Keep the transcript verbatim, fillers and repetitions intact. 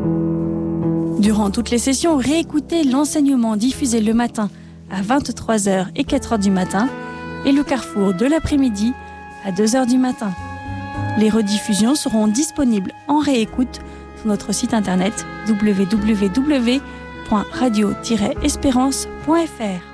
Durant toutes les sessions, réécoutez l'enseignement diffusé le matin à vingt-trois heures et quatre heures du matin et le carrefour de l'après-midi à deux heures du matin. Les rediffusions seront disponibles en réécoute sur notre site internet w w w point radio tiret espérance point f r.